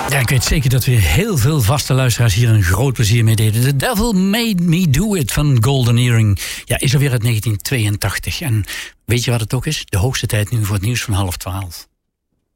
Ja, ik weet zeker dat weer heel veel vaste luisteraars hier een groot plezier mee deden. The Devil Made Me Do It van Golden Earring. Ja, is alweer uit 1982. En weet je wat het ook is? De hoogste tijd nu voor het nieuws van 11:30.